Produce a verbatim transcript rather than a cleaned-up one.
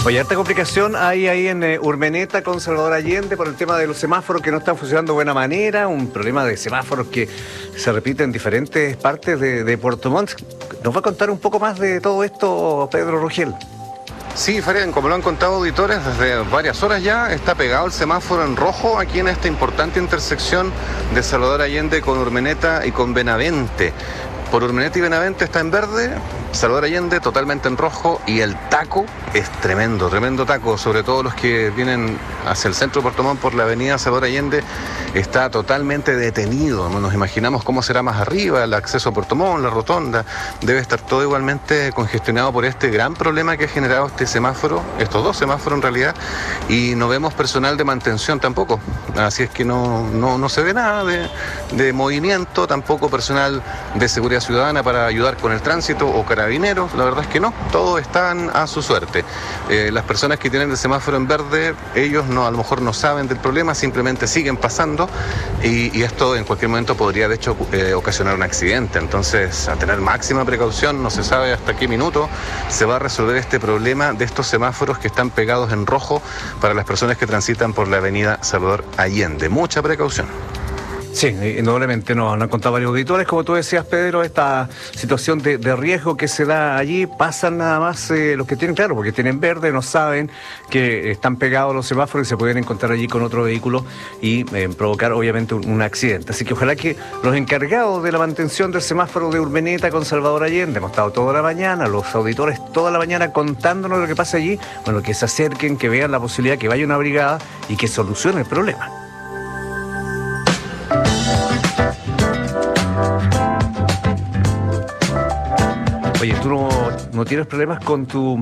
Oye, harta complicación hay ahí en eh, Urmeneta con Salvador Allende por el tema de los semáforos que no están funcionando de buena manera, un problema de semáforos que se repite en diferentes partes de, de Puerto Montt. ¿Nos va a contar un poco más de todo esto Pedro Ruggiel? Sí, Fabián, como lo han contado auditores, desde varias horas ya está pegado el semáforo en rojo aquí en esta importante intersección de Salvador Allende con Urmeneta y con Benavente. Por Urmeneta y Benavente está en verde, Salvador Allende totalmente en rojo y el taco es tremendo, tremendo taco, sobre todo los que vienen hacia el centro de Puerto Montt por la avenida Salvador Allende, está totalmente detenido. Nos imaginamos cómo será más arriba, el acceso a Puerto Montt, la rotonda, debe estar todo igualmente congestionado por este gran problema que ha generado este semáforo, estos dos semáforos en realidad, y no vemos personal de mantención tampoco, así es que no, no, no se ve nada de, de movimiento, tampoco personal de seguridad ciudadana para ayudar con el tránsito o carabineros, la verdad es que no, todos están a su suerte. Eh, las personas que tienen el semáforo en verde, ellos no, a lo mejor no saben del problema, simplemente siguen pasando y, y esto en cualquier momento podría de hecho eh, ocasionar un accidente. Entonces, a tener máxima precaución, no se sabe hasta qué minuto se va a resolver este problema de estos semáforos que están pegados en rojo para las personas que transitan por la avenida Salvador Allende. Mucha precaución. Sí, indudablemente nos han contado varios auditores, como tú decías, Pedro, esta situación de, de riesgo que se da allí, pasan nada más eh, los que tienen, claro, porque tienen verde, no saben que están pegados los semáforos y se pueden encontrar allí con otro vehículo y eh, provocar obviamente un, un accidente. Así que ojalá que los encargados de la mantención del semáforo de Urmeneta con Salvador Allende, hemos estado toda la mañana, los auditores toda la mañana contándonos lo que pasa allí, bueno, que se acerquen, que vean la posibilidad que vaya una brigada y que solucione el problema. Oye, ¿tú no, no tienes problemas con tu